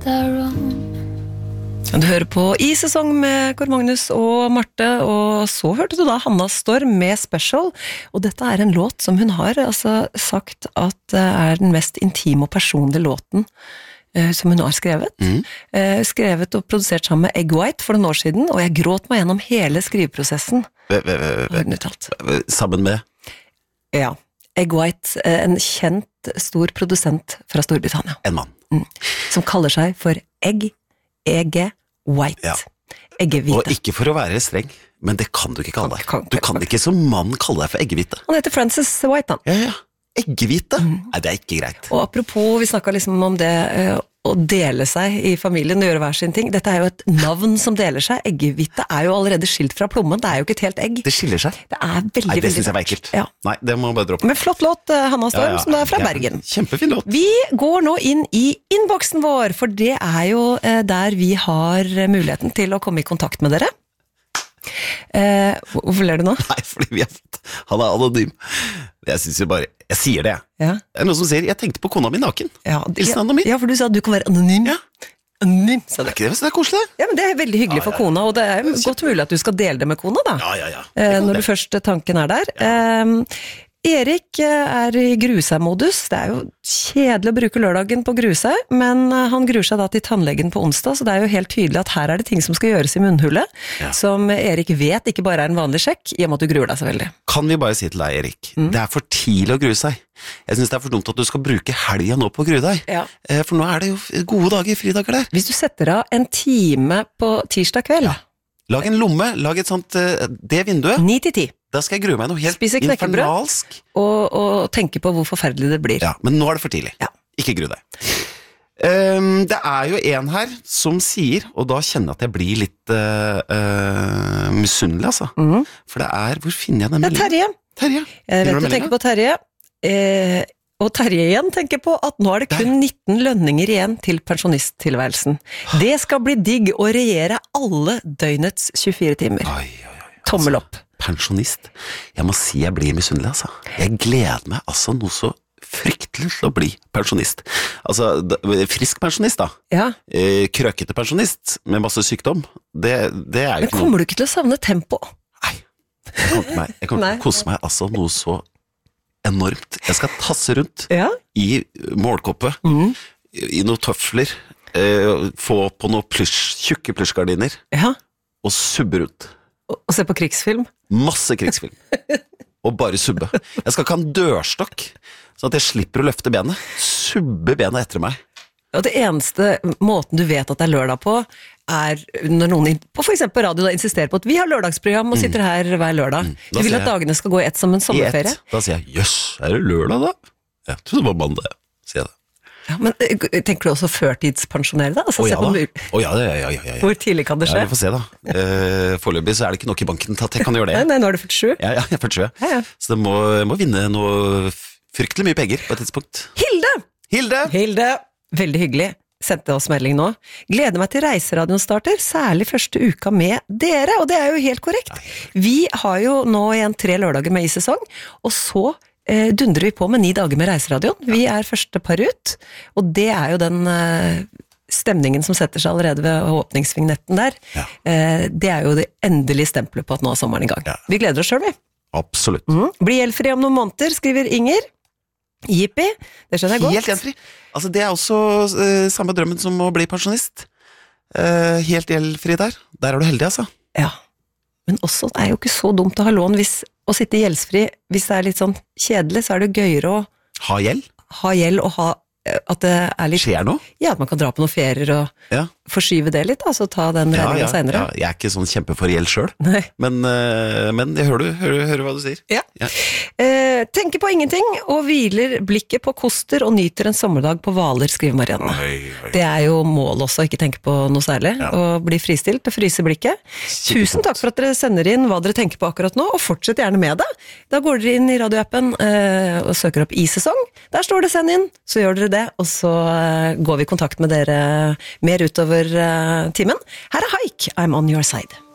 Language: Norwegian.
our own. Du hører på I sesong med Kåre Magnus og Marte, og så hørte du da Hanna Storm med Special, og dette en låt som hun har sagt at det den mest intime og personlige låten som hun har skrevet. Skrevet og produsert sammen med Egg White for noen år siden, og jeg gråt meg gjennom hele skriveprosessen. Sammen med? Ja, Egg White, en kjent stor produsent fra Storbritannia. En mann. Som kaller seg for Egg White. Ja. Eggehvite. Og ikke for å være streng, men det kan du ikke kalle deg. Du kan ikke som mann kalle deg for eggehvite. Han heter Francis White, da. Ja. Eggehvite? Nei, det ikke greit. Og apropos, vi snakket liksom om det å dele seg i familien og gjøre hver sin ting. Dette jo et navn som deler seg. Eggehvite jo allerede skilt fra plommen. Det jo ikke et helt egg. Det skiller seg. Det veldig, Nei, det synes jeg veldig ekkelt. Ja. Nei, det må jeg bare droppe. Men flott låt, Hanna Storm, som fra Bergen. Kjempefin låt. Vi går nå inn i innboksen vår, for det jo der vi har muligheten til å komme i kontakt med dere. Hvorfor ler du nå? Nei, fordi vi har fått han anonym. Jeg synes jo bare, jeg sier det. Ja. Det noen som sier, jeg tenkte på kona mi naken. Ja, anonym. Ja, for du sa at du kan være anonym. Ja. Anonym, sa du. Ikke det, det koselig. Ja, men det veldig hyggelig for kona, og det godt mulig at du skal dele det med kona, da. Ja. Når du først tanken der. Erik i gruseg-modus. Det jo kjedelig å bruke lørdagen på gruseg, men han gruer seg da til tannlegen på onsdag, så det jo helt tydelig at her det ting som skal gjøres i munnhullet, som Erik vet ikke bare en vanlig sjekk, i og med at du gruer deg så veldig. Kan vi bare si til deg, Erik, det for tidlig å grue seg. Jeg synes det for dumt at du skal bruke helgen nå på å grue deg. Ja. For nå det jo gode dager, fridager der. Hvis du setter av en time på tirsdag kveld. Ja. Lag en lomme, lag et sånt, det vinduet. 9-10. Da skal jeg grue meg noe helt infernalsk. Og tenke på hvor forferdelig det blir. Ja, men nå det for tidlig. Ja. Ikke grue deg. Det jo en her som sier, og da kjenner jeg at jeg blir litt misunnelig, altså. For det hvor finner jeg den meldingen? Terje. Jeg vet du tenker på Terje. Og Terje igjen tenker på at nå det kun 19 lønninger igjen til pensjonisttilværelsen. Det skal bli digg å regjere alle døgnets 24 timer. Tommel opp. Pensjonist. Jeg må si jeg blir misunnelig, altså. Jeg gleder meg altså noe så fryktelig til å bli pensjonist. Altså, frisk pensjonist da. Ja. Krøkete pensjonist med masse sykdom. Det jo Men kommer du ikke til å savne tempo? Nei. Jeg kommer til å kose meg altså noe så enormt. Jeg skal tasse rundt i målkoppet, i noen tøfler, få på noen tjukke plysjgardiner, og subbe rundt. Og se på krigsfilm? Masse krigsfilm. Og bare subbe. Jeg skal ikke ha en dørstokk, sånn at jeg slipper å løfte benet. Subbe benet etter meg. Og det eneste måten du vet at det lørdag på, når noen på for eksempel radio da insisterer på at vi har lørdagsprogram og sitter her hver lørdag. Vi vil at dagene skal gå i ett som en sommerferie. Da sier jeg, jøss, det lørdag da? Jeg tror det var mandag, sier jeg det. Ja, men tenker du også førtidspensjonere da? Altså, ja. Hvor tidlig kan det skje? Ja, vi får se da. Foreløpig så det ikke nok i banken til at jeg kan gjøre det. Nei, nå det 47. Ja, jeg 47. Ja. Så det må vinne noe fryktelig mye penger på et tidspunkt. Hilde! Veldig hyggelig. Sendte oss melding nå. Gleder meg til Reiseradioen starter, særlig første uka med dere, og det jo helt korrekt. Vi har jo nå igjen 3 lørdager med i sesong, og så dundrer vi på med 9 dager med Reiseradioen. Vi første par ut, og det jo den stemningen som setter seg allerede ved åpningsvignetten der. Det jo det endelige stempelet på at nå sommeren i gang. Vi gleder oss selv, vi. Absolutt. Bli gjeldfri om noen måneder, skriver Inger. Jippi, det skjønner jeg godt. Helt gjeldfri. Altså, det også samme drømmen som å bli pensjonist. Helt gjeldfri der. Der du heldig, altså. Ja, men også, det jo ikke så dumt å ha lån å sitte gjeldsfri. Hvis det litt sånn kjedelig, så det gøyere å ha gjeld? Ha gjeld og at det litt... Skjer noe? Ja, at man kan dra på noen ferier og forskyve det litt, altså ta den regningen senere. Ja, jeg ikke sånn kjempe for gjeld selv, men jeg hører hva du sier. Ja. Tenker på ingenting, og hviler blikket på koster og nyter en sommerdag på Hvaler, skriver Marianne. Det jo mål også, ikke tenke på noe særlig, og bli fristilt og fryse blikket. Tusen takk for at dere sender inn hva dere tenker på akkurat nå, og fortsett gjerne med det. Da går dere inn i radioappen og søker opp i sesong. Der står det send inn, så gjør dere det, og så går vi i kontakt med dere mer utover timen. Her Haik, I'm on your side.